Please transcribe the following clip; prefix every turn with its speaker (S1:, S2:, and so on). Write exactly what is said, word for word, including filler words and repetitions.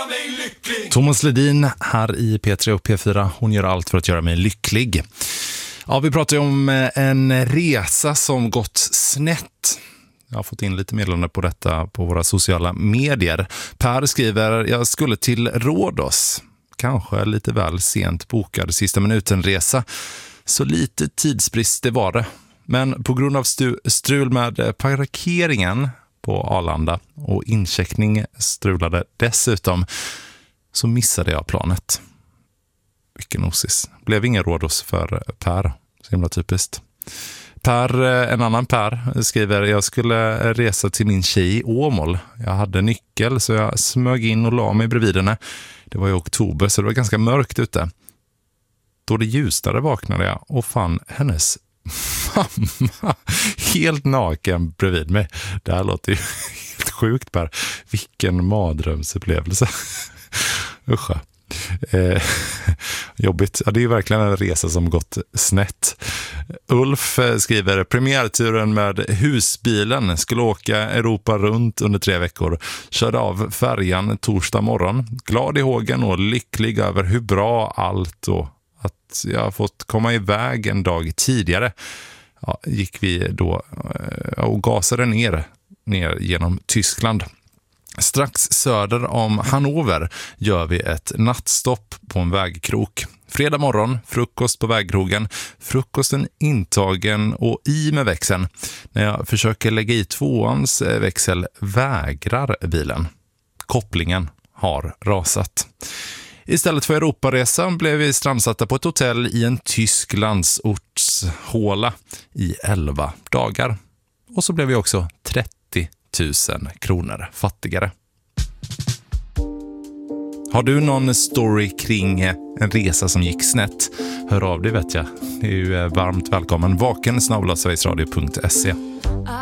S1: göra mig lycklig.
S2: Thomas Ledin här i P tre och P fyra. Hon gör allt för att göra mig lycklig. Ja, vi pratar ju om en resa som gått snett. Jag har fått in lite meddelande på detta på våra sociala medier. Per skriver, jag skulle till Rhodos. Kanske lite väl sent bokad sista minuten-resa. Så lite tidsbrist det var det. Men på grund av stu- strul med parkeringen på Arlanda och incheckning strulade dessutom, så missade jag planet. Vilken osis. Blev ingen Rhodos för Per. Så himla typiskt. Per, en annan Per, skriver, jag skulle resa till min tjej i Åmål. Jag hade nyckel så jag smög in och la mig bredvid henne. Det var i oktober så det var ganska mörkt ute. Då det ljusnade vaknade jag och fann hennes mamma helt naken bredvid mig. Det här låter ju helt sjukt, Per. Vilken mardrömsupplevelse. Usch. Eh, jobbigt. Ja, det är ju verkligen en resa som gått snett. Ulf skriver, premiärturen med husbilen, skulle åka Europa runt under tre veckor. Körde av färjan torsdag morgon. Glad i hågen och lycklig över hur bra allt och att jag har fått komma iväg en dag tidigare. Ja, gick vi då och gasade ner, ner genom Tyskland. Strax söder om Hannover gör vi ett nattstopp på en vägkrok. Fredag morgon, frukost på vägkrogen. Frukosten intagen och i med växeln. När jag försöker lägga i tvåans växel vägrar bilen. Kopplingen har rasat. Istället för Europaresan blev vi strandsatta på ett hotell i en tysk landsortshåla i elva dagar. Och så blev vi också trettio tusen kronor fattigare. Har du någon story kring en resa som gick snett? Hör av dig, vet jag. Det är ju varmt välkommen. vaken snabel-a sverigesradio punkt se.